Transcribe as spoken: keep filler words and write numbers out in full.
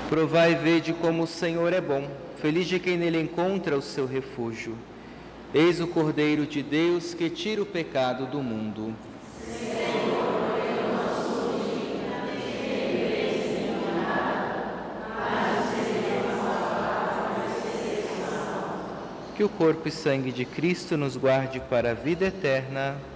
Provai e vede como o Senhor é bom, feliz de quem nele encontra o seu refúgio. Eis o Cordeiro de Deus que tira o pecado do mundo. Que o corpo e sangue de Cristo nos guarde para a vida eterna.